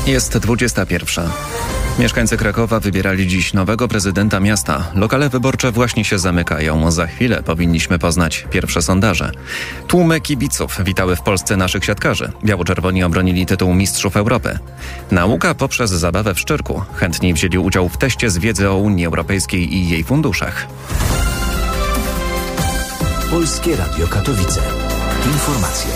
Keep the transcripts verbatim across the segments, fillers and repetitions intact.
Jest dwudziesta pierwsza. Mieszkańcy Krakowa wybierali dziś nowego prezydenta miasta. Lokale wyborcze właśnie się zamykają. Za chwilę powinniśmy poznać pierwsze sondaże. Tłumy kibiców witały w Polsce naszych siatkarzy. Biało-czerwoni obronili tytuł Mistrzów Europy. Nauka poprzez zabawę w Szczyrku. Chętni wzięli udział w teście z wiedzy o Unii Europejskiej i jej funduszach. Polskie Radio Katowice. Informacje.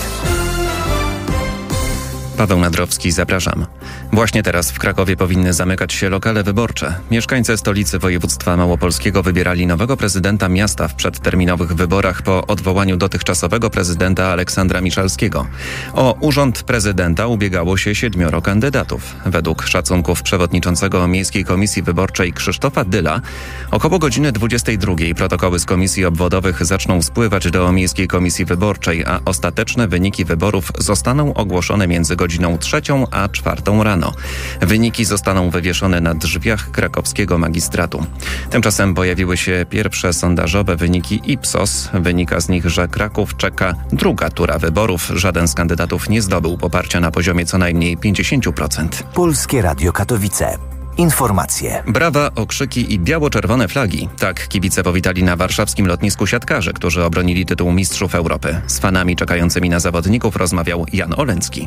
Paweł Nadrowski, zapraszam. Właśnie teraz w Krakowie powinny zamykać się lokale wyborcze. Mieszkańcy stolicy województwa małopolskiego wybierali nowego prezydenta miasta w przedterminowych wyborach po odwołaniu dotychczasowego prezydenta Aleksandra Miszalskiego. O urząd prezydenta ubiegało się siedmioro kandydatów. Według szacunków przewodniczącego Miejskiej Komisji Wyborczej Krzysztofa Dyla około godziny dwudziestej drugiej protokoły z komisji obwodowych zaczną spływać do Miejskiej Komisji Wyborczej, a ostateczne wyniki wyborów zostaną ogłoszone między godziną trzecią a czwartą rano. Wyniki zostaną wywieszone na drzwiach krakowskiego magistratu. Tymczasem pojawiły się pierwsze sondażowe wyniki Ipsos. Wynika z nich, że Kraków czeka druga tura wyborów. Żaden z kandydatów nie zdobył poparcia na poziomie co najmniej pięćdziesiąt procent. Polskie Radio Katowice. Informacje. Brawa, okrzyki i biało-czerwone flagi. Tak kibice powitali na warszawskim lotnisku siatkarzy, którzy obronili tytuł Mistrzów Europy. Z fanami czekającymi na zawodników rozmawiał Jan Oleński.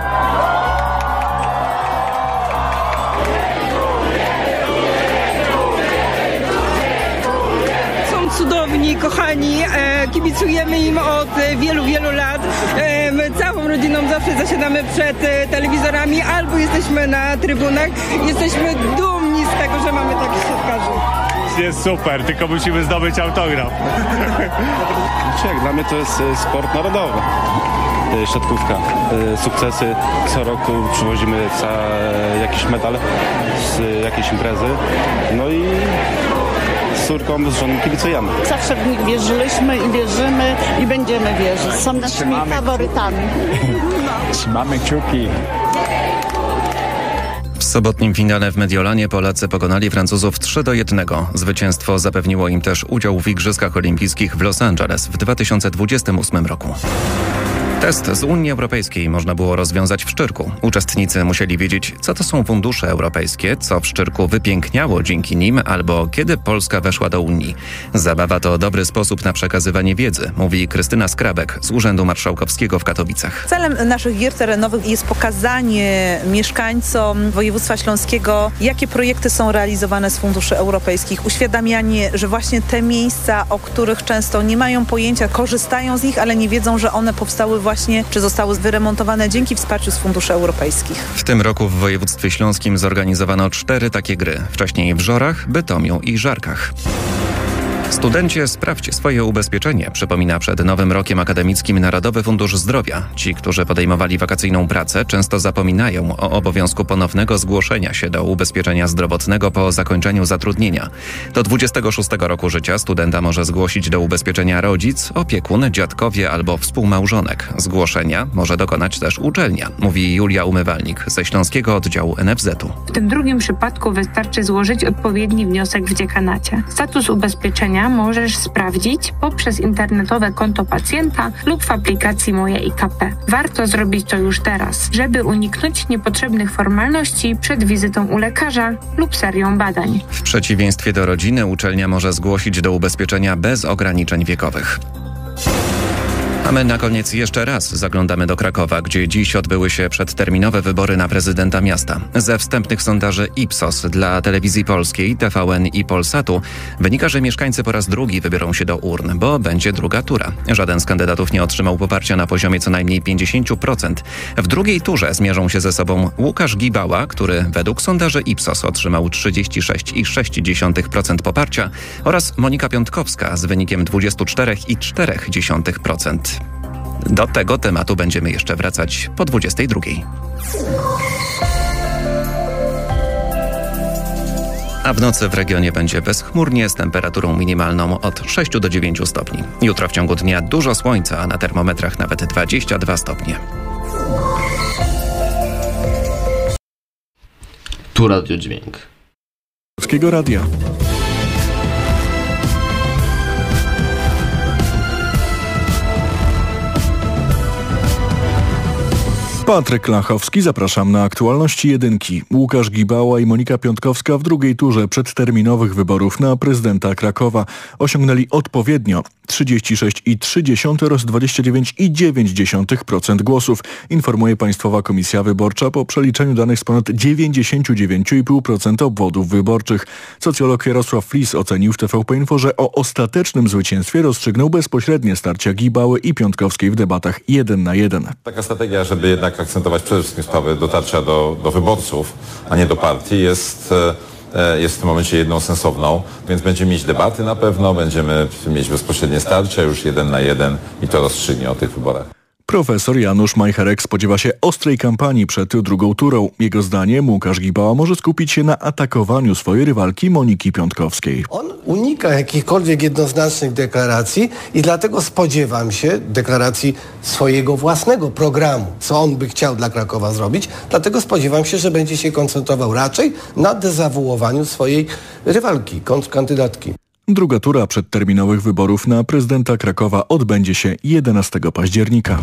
Cudowni, kochani, e, kibicujemy im od wielu, wielu lat. E, my całą rodziną zawsze zasiadamy przed e, telewizorami albo jesteśmy na trybunach. Jesteśmy dumni z tego, że mamy takich siatkarzy. Jest super, tylko musimy zdobyć autograf. Jak dla mnie to jest sport narodowy. Siatkówka. Sukcesy. Co roku przywozimy jakiś medal z jakiejś imprezy. No i z córką, z żoną kibicujemy. Zawsze w nich wierzyliśmy i wierzymy i będziemy wierzyć. Są naszymi Trzymamy. faworytami. Trzymamy kciuki. W sobotnim finale w Mediolanie Polacy pokonali Francuzów trzy do jednego. Zwycięstwo zapewniło im też udział w Igrzyskach Olimpijskich w Los Angeles w dwa tysiące dwudziestym ósmym roku. Test z Unii Europejskiej można było rozwiązać w Szczyrku. Uczestnicy musieli wiedzieć, co to są fundusze europejskie, co w Szczyrku wypiękniało dzięki nim, albo kiedy Polska weszła do Unii. Zabawa to dobry sposób na przekazywanie wiedzy, mówi Krystyna Skrabek z Urzędu Marszałkowskiego w Katowicach. Celem naszych gier terenowych jest pokazanie mieszkańcom województwa śląskiego, jakie projekty są realizowane z funduszy europejskich. Uświadamianie, że właśnie te miejsca, o których często nie mają pojęcia, korzystają z nich, ale nie wiedzą, że one powstały właśnie Właśnie, czy zostały wyremontowane dzięki wsparciu z funduszy europejskich. W tym roku w województwie śląskim zorganizowano cztery takie gry. Wcześniej w Żorach, Bytomiu i Żarkach. Studencie, sprawdźcie swoje ubezpieczenie, przypomina przed nowym rokiem akademickim Narodowy Fundusz Zdrowia. Ci, którzy podejmowali wakacyjną pracę, często zapominają o obowiązku ponownego zgłoszenia się do ubezpieczenia zdrowotnego po zakończeniu zatrudnienia. Do dwudziestego szóstego roku życia studenta może zgłosić do ubezpieczenia rodzic, opiekun, dziadkowie albo współmałżonek. Zgłoszenia może dokonać też uczelnia, mówi Julia Umywalnik ze Śląskiego Oddziału N F Z u. W tym drugim przypadku wystarczy złożyć odpowiedni wniosek w dziekanacie. Status ubezpieczenia możesz sprawdzić poprzez internetowe konto pacjenta lub w aplikacji Moje I K P. Warto zrobić to już teraz, żeby uniknąć niepotrzebnych formalności przed wizytą u lekarza lub serią badań. W przeciwieństwie do rodziny uczelnia może zgłosić do ubezpieczenia bez ograniczeń wiekowych. A my na koniec jeszcze raz zaglądamy do Krakowa, gdzie dziś odbyły się przedterminowe wybory na prezydenta miasta. Ze wstępnych sondaży Ipsos dla Telewizji Polskiej, T V N i Polsatu wynika, że mieszkańcy po raz drugi wybiorą się do urn, bo będzie druga tura. Żaden z kandydatów nie otrzymał poparcia na poziomie co najmniej pięćdziesiąt procent. W drugiej turze zmierzą się ze sobą Łukasz Gibała, który według sondaży Ipsos otrzymał trzydzieści sześć przecinek sześć procent poparcia, oraz Monika Piątkowska z wynikiem dwadzieścia cztery przecinek cztery procent. Do tego tematu będziemy jeszcze wracać po dwudziestej drugiej. A w nocy w regionie będzie bezchmurnie z temperaturą minimalną od sześciu do dziewięciu stopni. Jutro w ciągu dnia dużo słońca, a na termometrach nawet dwadzieścia dwa stopnie. Tu Radio Dźwięk. Polskiego Radia. Patryk Lachowski, zapraszam na aktualności jedynki. Łukasz Gibała i Monika Piątkowska w drugiej turze przedterminowych wyborów na prezydenta Krakowa osiągnęli odpowiednio trzydzieści sześć i trzy dziesiąte oraz dwadzieścia dziewięć i dziewięć dziesiątych procent głosów, informuje Państwowa Komisja Wyborcza po przeliczeniu danych z ponad dziewięćdziesiąt dziewięć i pół procent obwodów wyborczych. Socjolog Jarosław Flis ocenił w T V P Info, że o ostatecznym zwycięstwie rozstrzygnął bezpośrednie starcia Gibały i Piątkowskiej w debatach jeden na jeden. Taka strategia, żeby jednak akcentować przede wszystkim sprawę dotarcia do, do wyborców, a nie do partii, jest, jest w tym momencie jedną sensowną, więc będziemy mieć debaty na pewno, będziemy mieć bezpośrednie starcia już jeden na jeden i to rozstrzygnie o tych wyborach. Profesor Janusz Majcherek spodziewa się ostrej kampanii przed drugą turą. Jego zdaniem Łukasz Gibała może skupić się na atakowaniu swojej rywalki Moniki Piątkowskiej. On unika jakichkolwiek jednoznacznych deklaracji i dlatego spodziewam się deklaracji swojego własnego programu, co on by chciał dla Krakowa zrobić. Dlatego spodziewam się, że będzie się koncentrował raczej na dezawuowaniu swojej rywalki, kontrkandydatki. Druga tura przedterminowych wyborów na prezydenta Krakowa odbędzie się jedenastego października.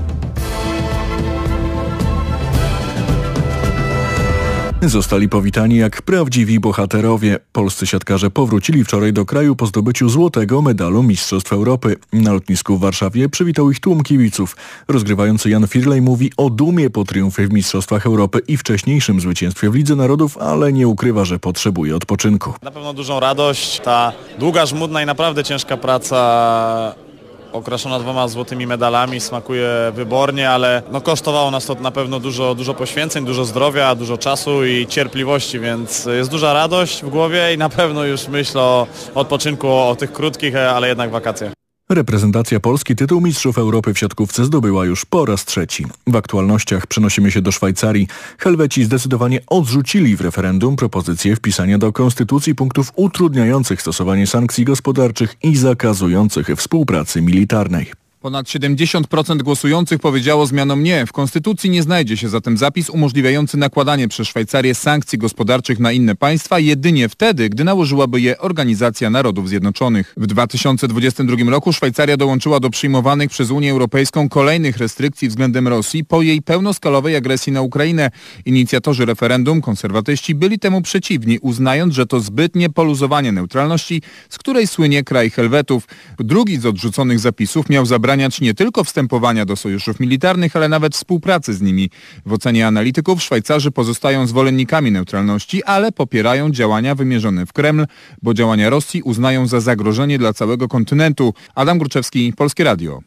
Zostali powitani jak prawdziwi bohaterowie. Polscy siatkarze powrócili wczoraj do kraju po zdobyciu złotego medalu Mistrzostw Europy. Na lotnisku w Warszawie przywitał ich tłum kibiców. Rozgrywający Jan Firlej mówi o dumie po triumfie w Mistrzostwach Europy i wcześniejszym zwycięstwie w Lidze Narodów, ale nie ukrywa, że potrzebuje odpoczynku. Na pewno dużą radość, ta długa, żmudna i naprawdę ciężka praca okraszona dwoma złotymi medalami, smakuje wybornie, ale no kosztowało nas to na pewno dużo, dużo poświęceń, dużo zdrowia, dużo czasu i cierpliwości, więc jest duża radość w głowie i na pewno już myślę o odpoczynku, o, o tych krótkich, ale jednak wakacjach. Reprezentacja Polski tytuł Mistrzów Europy w siatkówce zdobyła już po raz trzeci. W aktualnościach przenosimy się do Szwajcarii. Helweci zdecydowanie odrzucili w referendum propozycję wpisania do konstytucji punktów utrudniających stosowanie sankcji gospodarczych i zakazujących współpracy militarnej. Ponad siedemdziesiąt procent głosujących powiedziało zmianom nie. W konstytucji nie znajdzie się zatem zapis umożliwiający nakładanie przez Szwajcarię sankcji gospodarczych na inne państwa jedynie wtedy, gdy nałożyłaby je Organizacja Narodów Zjednoczonych. W dwa tysiące dwudziestym drugim roku Szwajcaria dołączyła do przyjmowanych przez Unię Europejską kolejnych restrykcji względem Rosji po jej pełnoskalowej agresji na Ukrainę. Inicjatorzy referendum, konserwatyści, byli temu przeciwni, uznając, że to zbytnie poluzowanie neutralności, z której słynie kraj Helwetów. Drugi z odrzuconych zapisów miał zabrać nie tylko wstępowania do sojuszów militarnych, ale nawet współpracy z nimi. W ocenie analityków Szwajcarzy pozostają zwolennikami neutralności, ale popierają działania wymierzone w Kreml, bo działania Rosji uznają za zagrożenie dla całego kontynentu. Adam Gruczewski, Polskie Radio.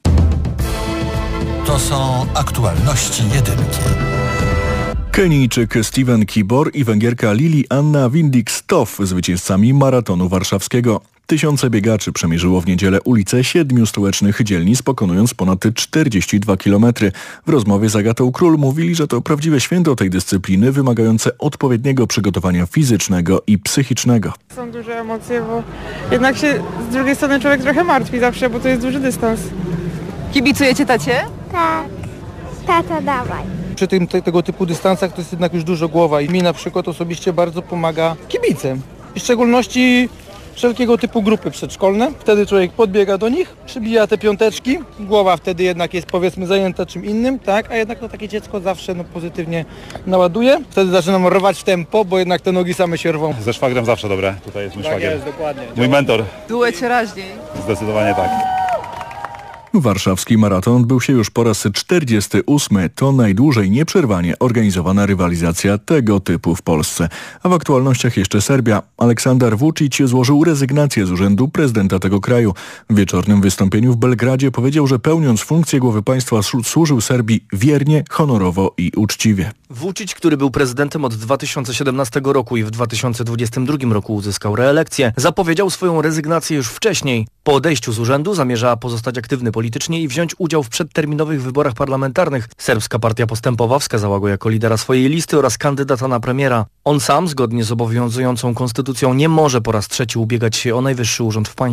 To są aktualności jedynki. Kenijczyk Steven Kibor i Węgierka Lili Anna Windick-Stoff zwycięzcami maratonu warszawskiego. Tysiące biegaczy przemierzyło w niedzielę ulice siedmiu stołecznych dzielnic, pokonując ponad czterdzieści dwa kilometry. W rozmowie z Agatą Król mówili, że to prawdziwe święto tej dyscypliny, wymagające odpowiedniego przygotowania fizycznego i psychicznego. Są duże emocje, bo jednak się z drugiej strony człowiek trochę martwi zawsze, bo to jest duży dystans. Kibicujecie tacie? Tak. Tata, dawaj. Przy tym, te, tego typu dystansach to jest jednak już dużo głowa i mi na przykład osobiście bardzo pomaga kibicem. W szczególności wszelkiego typu grupy przedszkolne. Wtedy człowiek podbiega do nich, przybija te piąteczki, głowa wtedy jednak jest powiedzmy zajęta czym innym, tak, a jednak no, takie dziecko zawsze no, pozytywnie naładuje. Wtedy zaczynam rwać w tempo, bo jednak te nogi same się rwą. Ze szwagrem zawsze dobre, tutaj jest mój tak szwagier. Jest, dokładnie. Mój mentor. Duecie raźniej. Zdecydowanie tak. Warszawski maraton odbył się już po raz czterdziesty ósmy. To najdłużej nieprzerwanie organizowana rywalizacja tego typu w Polsce. A w aktualnościach jeszcze Serbia. Aleksandar Vučić złożył rezygnację z urzędu prezydenta tego kraju. W wieczornym wystąpieniu w Belgradzie powiedział, że pełniąc funkcję głowy państwa służył Serbii wiernie, honorowo i uczciwie. Vučić, który był prezydentem od dwa tysiące siedemnastego roku i w dwa tysiące dwudziestym drugim roku uzyskał reelekcję, zapowiedział swoją rezygnację już wcześniej. Po odejściu z urzędu zamierza pozostać aktywny politycznie i wziąć udział w przedterminowych wyborach parlamentarnych. Serbska Partia Postępowa wskazała go jako lidera swojej listy oraz kandydata na premiera. On sam, zgodnie z obowiązującą konstytucją, nie może po raz trzeci ubiegać się o najwyższy urząd w państwie.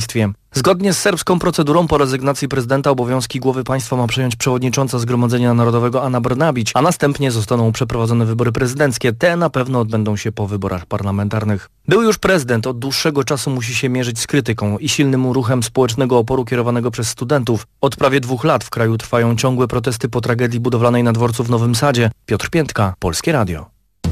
Zgodnie z serbską procedurą po rezygnacji prezydenta obowiązki głowy państwa ma przejąć przewodnicząca Zgromadzenia Narodowego Ana Brnabić, a następnie zostaną przeprowadzone wybory prezydenckie. Te na pewno odbędą się po wyborach parlamentarnych. Był już prezydent od dłuższego czasu musi się mierzyć z krytyką i silnym ruchem społecznego oporu kierowanego przez studentów. Od prawie dwóch lat w kraju trwają ciągłe protesty po tragedii budowlanej na dworcu w Nowym Sadzie. Piotr Piętka, Polskie Radio.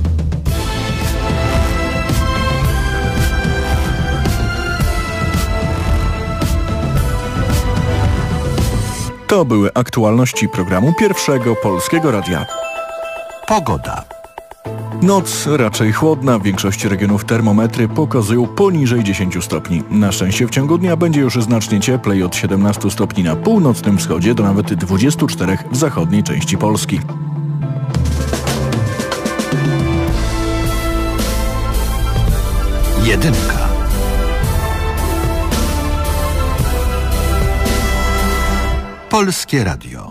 To były aktualności programu Pierwszego Polskiego Radia. Pogoda. Noc raczej chłodna, w większości regionów termometry pokazują poniżej dziesięć stopni. Na szczęście w ciągu dnia będzie już znacznie cieplej, od siedemnastu stopni na północnym wschodzie do nawet dwudziestu czterech w zachodniej części Polski. Jedynka. Polskie Radio.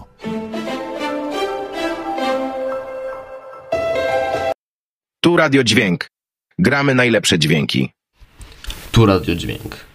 Tu Radio Dźwięk. Gramy najlepsze dźwięki. Tu Radio Dźwięk.